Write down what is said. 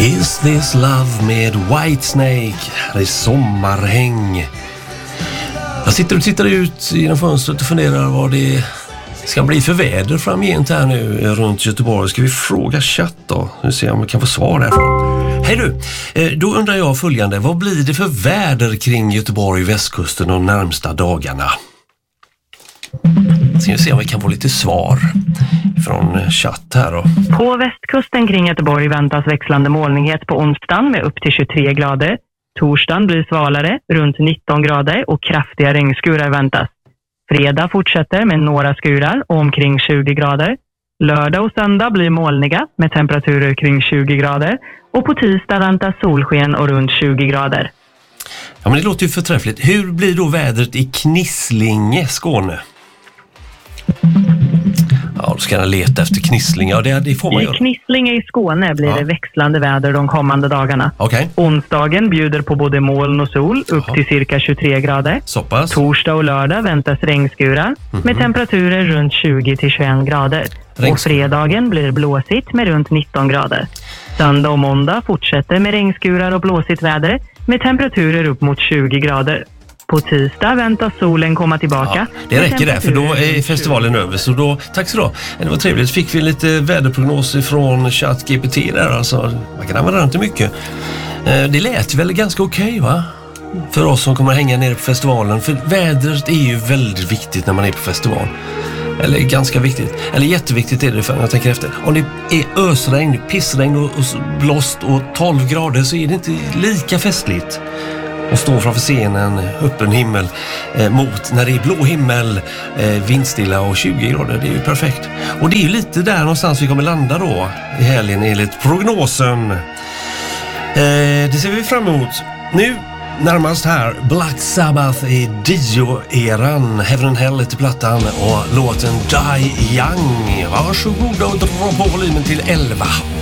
Is This Love med Whitesnake. Det är sommarhäng. Jag sitter och tittar ut genom fönstret och funderar vad det ska bli för väder framgent här nu runt Göteborg. Ska vi fråga chatt då? Nu ser jag om vi kan få svar därifrån. Hej du, då undrar jag följande. Vad blir det för väder kring Göteborg, västkusten de närmsta dagarna? Ska vi se om vi kan få lite svar från chatt här då. På västkusten kring Göteborg väntas växlande molnighet på onsdagen med upp till 23 grader. Torsdagen blir svalare, runt 19 grader och kraftiga regnskurar väntas. Fredag fortsätter med några skurar och omkring 20 grader. Lördag och söndag blir molniga med temperaturer kring 20 grader. Och på tisdag väntas solsken och runt 20 grader. Ja, men det låter ju förträffligt. Hur blir då vädret i Knislinge, Skåne? Ja, då ska jag leta efter Knislinge. Ja, det får man göra. I Knislinge i Skåne blir det växlande väder de kommande dagarna. Okay. Onsdagen bjuder på både moln och sol upp till cirka 23 grader. Så pass. Torsdag och lördag väntas regnskurar med temperaturer runt 20-21 grader. Och fredagen blir blåsigt med runt 19 grader. Söndag och måndag fortsätter med regnskurar och blåsigt väder med temperaturer upp mot 20 grader. På tisdag väntas solen komma tillbaka. Ja, det räcker där, för då är festivalen över. Så då, tack så då. Det var trevligt. Fick vi lite väderprognoser från ChatGPT där. Alltså, man kan använda det inte mycket. Det lät väl ganska okej, va? För oss som kommer att hänga nere på festivalen. För vädret är ju väldigt viktigt när man är på festival. Eller ganska viktigt. Eller jätteviktigt är det för när jag tänker efter. Om det är ösregn, pissregn och blåst och 12 grader så är det inte lika festligt. Och stå framför scenen, öppen himmel, mot när det är blå himmel, vindstilla och 20 grader. Det är ju perfekt. Och det är ju lite där någonstans vi kommer landa då i helgen enligt prognosen. Det ser vi fram emot. Nu närmast här Black Sabbath i Dio-eran. Heaven and Hell till plattan och låten Die Young. Varsågoda och dra på volymen till 11.